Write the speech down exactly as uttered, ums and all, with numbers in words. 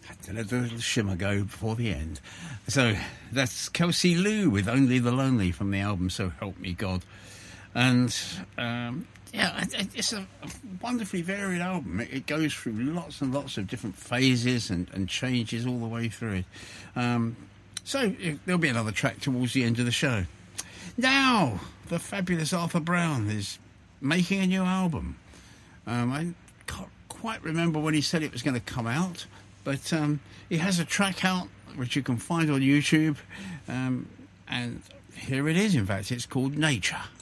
had to let the little shimmer go before the end. So that's Kelsey Lou with Only the Lonely from the album So Help Me God. And um, yeah, it's a wonderfully varied album. It goes through lots and lots of different phases and, and changes all the way through it. Um, so there'll be another track towards the end of the show. Now, the fabulous Arthur Brown is making a new album. Um, I can't quite remember when he said it was going to come out, but um, he has a track out which you can find on YouTube, um, and here it is. In fact, it's called Nature.